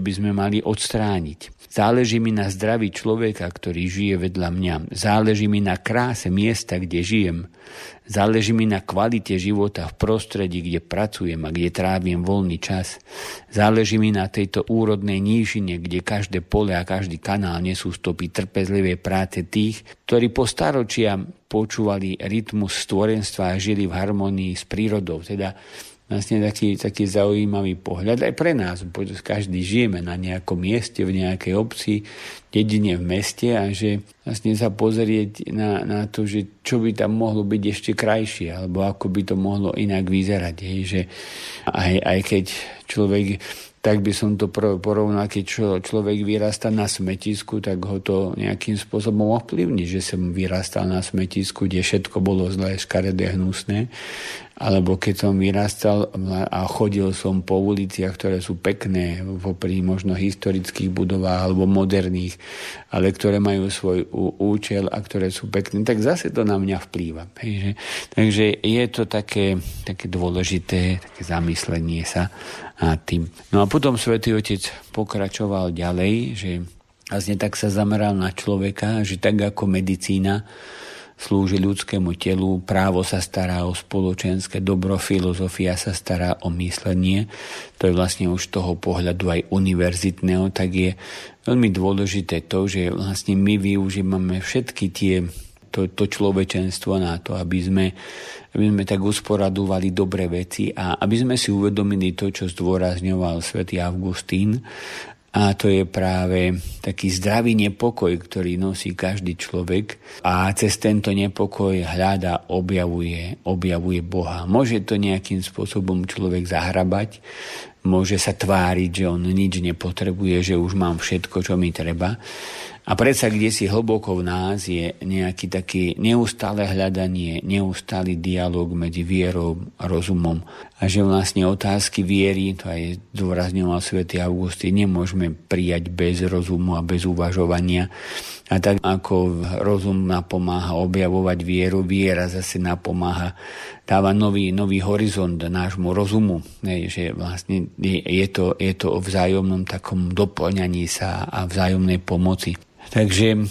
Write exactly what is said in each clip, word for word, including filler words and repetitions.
by sme mali odstrániť. Záleží mi na zdraví človeka, ktorý žije vedľa mňa. Záleží mi na kráse miesta, kde žijem. Záleží mi na kvalite života v prostredí, kde pracujem a kde trávim voľný čas. Záleží mi na tejto úrodnej nížine, kde každé pole a každý kanál nesú stopy trpezlivej práce tých, ktorí po staročia počúvali rytmus stvorenstva a žili v harmonii s prírodou. Teda vlastne taký, taký zaujímavý pohľad aj pre nás. Každý žijeme na nejakom mieste, v nejakej obci, dedine, v meste a že vlastne sa pozrieť na, na to, že čo by tam mohlo byť ešte krajšie alebo ako by to mohlo inak vyzerať. Hej, že aj, aj keď človek, tak by som to porovnal, keď čo, človek vyrastá na smetisku, tak ho to nejakým spôsobom ovplyvní, že som vyrastal na smetisku, kde všetko bolo zlé, škaredé, hnusné. Alebo keď som vyrastal a chodil som po uliciach, ktoré sú pekné, popri možno historických budovách alebo moderných, ale ktoré majú svoj účel a ktoré sú pekné, tak zase to na mňa vplýva. Takže, takže je to také, také dôležité, také zamyslenie sa nad tým. No a potom Svätý Otec pokračoval ďalej, že vlastne tak sa zameral na človeka, že tak ako medicína slúži ľudskému telu, právo sa stará o spoločenské dobro, filozofia sa stará o myslenie. To je vlastne už toho pohľadu aj univerzitného, tak je veľmi dôležité to, že vlastne my využívame všetky tie, to, to človečenstvo na to, aby sme, aby sme tak usporadovali dobré veci a aby sme si uvedomili to, čo zdôrazňoval svätý Augustín. A to je práve taký zdravý nepokoj, ktorý nosí každý človek a cez tento nepokoj hľadá, objavuje, objavuje Boha. Môže to nejakým spôsobom človek zahrabať, môže sa tváriť, že on nič nepotrebuje, že už mám všetko, čo mi treba. A predsa kdesi hlboko v nás je nejaký taký neustále hľadanie, neustály dialog medzi vierou a rozumom. A že vlastne otázky viery, to aj zdôrazňoval svätý Augustín, nemôžeme prijať bez rozumu a bez uvažovania. A tak ako rozum napomáha objavovať vieru, viera zase napomáha, dáva nový, nový horizont nášmu rozumu. Ne, že vlastne je, je, to, je to o vzájomnom takom doplňaní sa a vzájomnej pomoci. Takže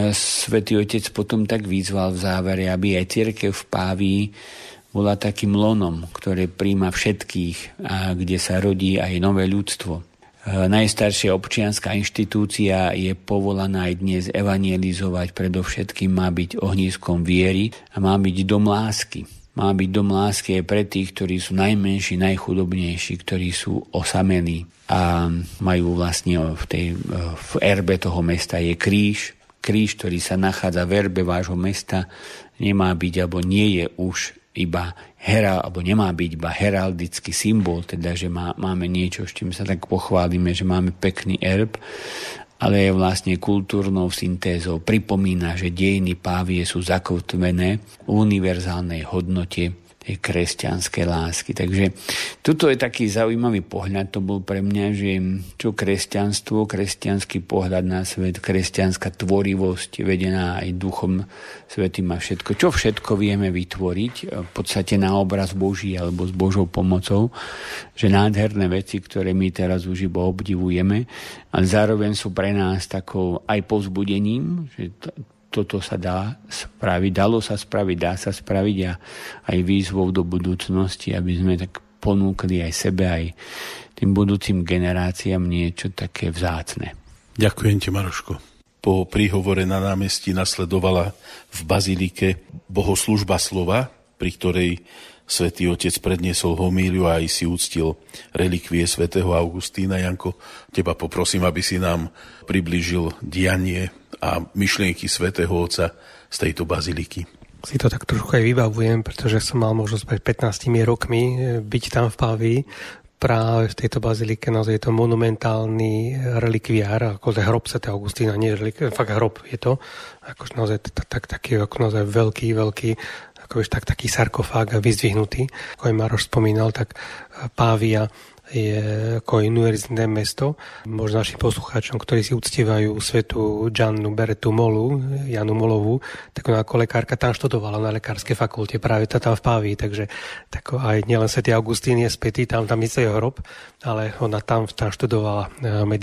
Svätý Otec potom tak vyzval v závere, aby aj cirkev v Pávii bola takým lonom, ktoré príjma všetkých a kde sa rodí aj nové ľudstvo. Najstaršia občianska inštitúcia je povolaná aj dnes evangelizovať, predovšetkým má byť ohniskom viery a má byť dom lásky. Má byť dom lásky aj pre tých, ktorí sú najmenší, najchudobnejší, ktorí sú osamelí a majú vlastne v, tej, v erbe toho mesta je kríž. Kríž, ktorý sa nachádza v erbe vášho mesta, nemá byť alebo nie je už iba hera, alebo nemá byť iba heraldický symbol, teda že má, máme niečo, s čím sa tak pochválime, že máme pekný erb, ale je vlastne kultúrnou syntézou. Pripomína, že dejiny Pávie sú zakotvené v univerzálnej hodnote tej kresťanskej lásky. Takže tuto je taký zaujímavý pohľad, to bol pre mňa, že čo kresťanstvo, kresťanský pohľad na svet, kresťanská tvorivosť vedená aj Duchom Svätým a všetko, čo všetko vieme vytvoriť, v podstate na obraz Boží alebo s Božou pomocou, že nádherné veci, ktoré my teraz už iba obdivujeme, ale zároveň sú pre nás takou aj povzbudením, že to, toto sa dá spraviť, dalo sa spraviť, dá sa spraviť a aj výzvou do budúcnosti, aby sme tak ponúkli aj sebe, aj tým budúcim generáciám niečo také vzácne. Ďakujem ti, Maroško. Po príhovore na námestí nasledovala v bazilike bohoslužba slova, pri ktorej Svätý Otec predniesol homíliu a aj si uctil relikvie svätého Augustína. Janko, teba poprosím, aby si nám priblížil dianie a myšlienky svätého Otca z tejto baziliky. Si to tak trošku aj vybavujem, pretože som mal možnosť pred pätnástimi rokmi byť tam v Pávii. Práve v tejto bazilike naozaj je to monumentálny relikviár, ako hrob svätého Augustína, nie relikviár, fakt hrob je to. Ako naozaj tak, taký ako naozaj veľký, veľký, ako vieš, tak, taký sarkofág vyzdvihnutý. Ako aj Maroš spomínal, tak Pávia je ako univerzitné mesto. Možno našim poslucháčom, ktorí si uctievajú svätú Giannu Beretu Molu, Janu Molovú, tak ona ako lekárka tam študovala na lekárskej fakulte, práve tam v Pávii, takže tak aj nielen svätý Augustín je spätý, tam tam je hrob, ale ona tam, tam študovala medicínu.